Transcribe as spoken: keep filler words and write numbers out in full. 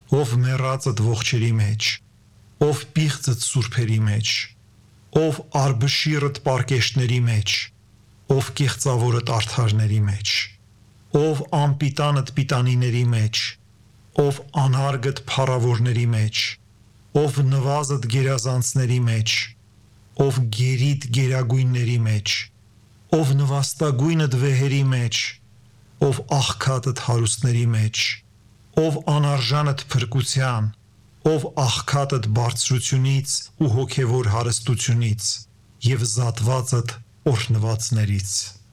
ով մեռածդ ողջերի մեջ, ով պիղծդ սուրբերի մեջ, ով արբշիրդ պարկեշտների մեջ, ով կեղծավորդ արդարների մեջ, ով անպիտանդ պիտանիների մեջ, ով անարգդ փառավորների մեջ, ով նվազդ գերազանցների մեջ, ով գերիդ գերագույնների մեջ, ով նվաստագույնդ վեհերի մեջ, ով աղքատդ հարուստների մեջ, ով անարժանդ փրկության, ով աղքատդ բարձրությունից ու հոգևոր հարստությունից, և զատվածդ օրհնվածներից։